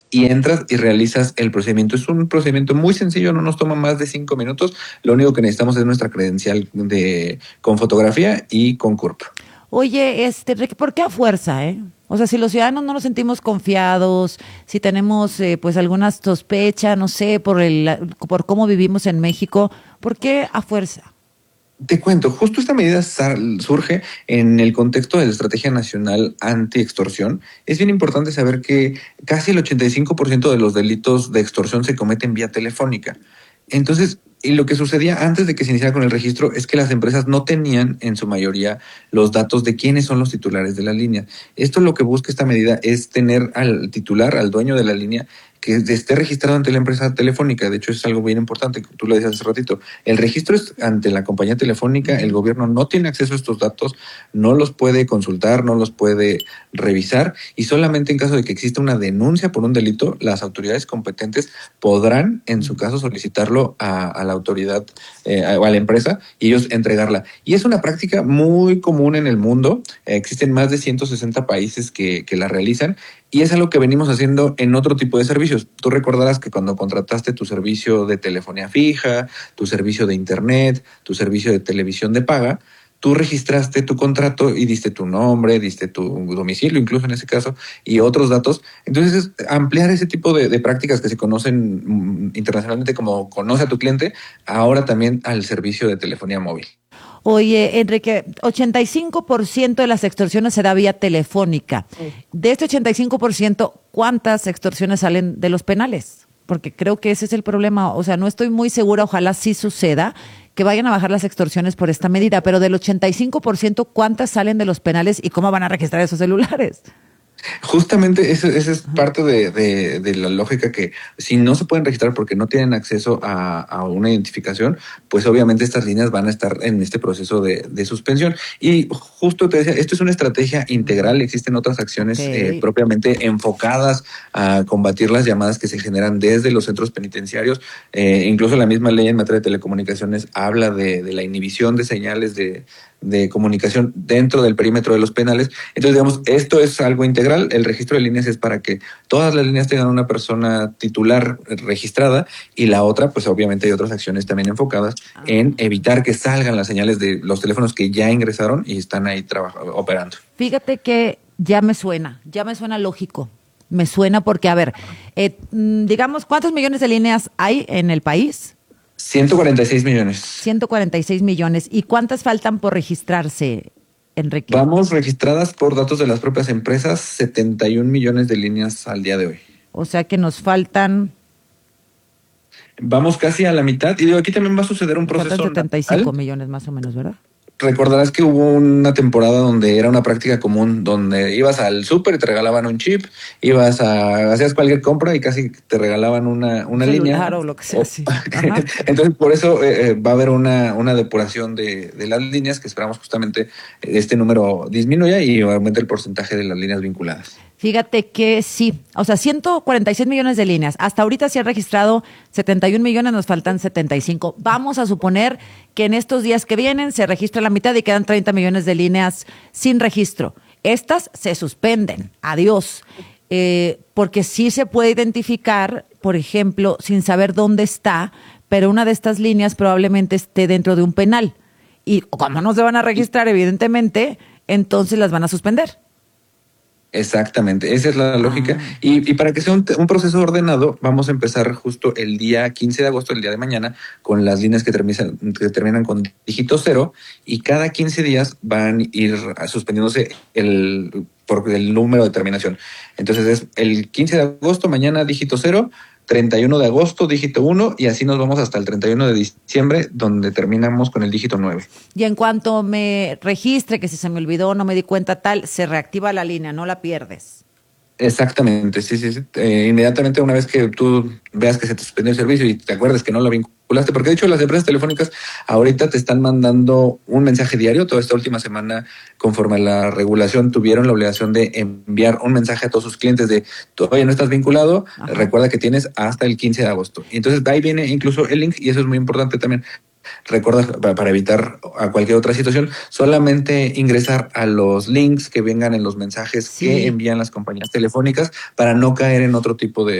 y entras y realizas el procedimiento. Es un procedimiento muy sencillo, no nos toma más de 5 minutos. Lo único que necesitamos es nuestra credencial con fotografía y con CURP. Oye, Ricky, ¿por qué a fuerza, eh? O sea, si los ciudadanos no nos sentimos confiados, si tenemos pues alguna sospecha, no sé, por cómo vivimos en México, ¿por qué a fuerza? Te cuento, justo esta medida surge en el contexto de la Estrategia Nacional Anti-Extorsión. Es bien importante saber que casi el 85% de los delitos de extorsión se cometen vía telefónica. Entonces, y lo que sucedía antes de que se iniciara con el registro es que las empresas no tenían en su mayoría los datos de quiénes son los titulares de la línea. Esto lo que busca esta medida es tener al titular, al dueño de la línea, que esté registrado ante la empresa telefónica. De hecho, es algo bien importante, tú lo decías hace ratito. El registro es ante la compañía telefónica, el gobierno no tiene acceso a estos datos, no los puede consultar, no los puede revisar, y solamente en caso de que exista una denuncia por un delito, las autoridades competentes podrán, en su caso, solicitarlo a la autoridad o a la empresa y ellos entregarla. Y es una práctica muy común en el mundo. Existen más de 160 países que la realizan, y es algo que venimos haciendo en otro tipo de servicios. Tú recordarás que cuando contrataste tu servicio de telefonía fija, tu servicio de internet, tu servicio de televisión de paga, tú registraste tu contrato y diste tu nombre, diste tu domicilio, incluso en ese caso, y otros datos. Entonces, es ampliar ese tipo de prácticas que se conocen internacionalmente como conoce a tu cliente, ahora también al servicio de telefonía móvil. Oye, Enrique, 85% de las extorsiones se da vía telefónica. De este 85%, ¿cuántas extorsiones salen de los penales? Porque creo que ese es el problema. O sea, no estoy muy segura, ojalá sí suceda, que vayan a bajar las extorsiones por esta medida, pero del 85%, ¿cuántas salen de los penales y cómo van a registrar esos celulares? Justamente esa es Ajá. parte de la lógica, que si no se pueden registrar porque no tienen acceso a una identificación, pues obviamente estas líneas van a estar en este proceso de suspensión. Y justo te decía, esto es una estrategia integral, existen otras Ok. acciones propiamente enfocadas a combatir las llamadas que se generan desde los centros penitenciarios. Incluso la misma ley en materia de telecomunicaciones habla de la inhibición de señales de comunicación dentro del perímetro de los penales. Entonces, digamos, esto es algo integral. El registro de líneas es para que todas las líneas tengan una persona titular registrada, y la otra, pues obviamente hay otras acciones también enfocadas en Ah. evitar que salgan las señales de los teléfonos que ya ingresaron y están ahí operando. Fíjate que ya me suena lógico. Me suena porque, a ver, digamos, ¿cuántos millones de líneas hay en el país? 146 millones. 146 millones. ¿Y cuántas faltan por registrarse, Enrique? Vamos registradas por datos de las propias empresas, 71 millones de líneas al día de hoy. O sea que nos faltan, Vamos casi a la mitad, y digo, aquí también va a suceder un nos faltan proceso 75 natural. millones más o menos, ¿verdad? Recordarás que hubo una temporada donde era una práctica común, donde ibas al súper y te regalaban un chip, hacías cualquier compra y casi te regalaban Un una línea. celular o lo que sea, sí. Ajá. Entonces, por eso va a haber una depuración de las líneas, que esperamos justamente este número disminuya y aumente el porcentaje de las líneas vinculadas. Fíjate que sí, o sea, 146 millones de líneas. Hasta ahorita se han registrado 71 millones, nos faltan 75. Vamos a suponer que en estos días que vienen se registra la mitad y quedan 30 millones de líneas sin registro. Estas se suspenden, adiós. Porque sí se puede identificar, por ejemplo, sin saber dónde está, pero una de estas líneas probablemente esté dentro de un penal. Y como no se van a registrar, evidentemente, entonces las van a suspender. Exactamente, esa es la lógica. Ah. Y para que sea un proceso ordenado, vamos a empezar justo el día 15 de agosto, el día de mañana, con las líneas que terminan con dígito cero, y cada 15 días van a ir suspendiéndose por el número de terminación. Entonces es el 15 de agosto, mañana dígito cero, 31 de agosto, dígito uno, y así nos vamos hasta el 31 de diciembre, donde terminamos con el dígito 9. Y en cuanto me registre, que si se me olvidó, no me di cuenta tal, se reactiva la línea, no la pierdes. Exactamente, sí, sí, sí. Inmediatamente, una vez que tú veas que se te suspendió el servicio y te acuerdes que no lo vinculaste, porque de hecho las empresas telefónicas ahorita te están mandando un mensaje diario. Toda esta última semana, conforme a la regulación, tuvieron la obligación de enviar un mensaje a todos sus clientes de: todavía no estás vinculado, Ajá. recuerda que tienes hasta el 15 de agosto. Y entonces de ahí viene incluso el link, y eso es muy importante también. Recuerda, para evitar a cualquier otra situación, solamente ingresar a los links que vengan en los mensajes que Sí. envían las compañías telefónicas, para no caer en otro tipo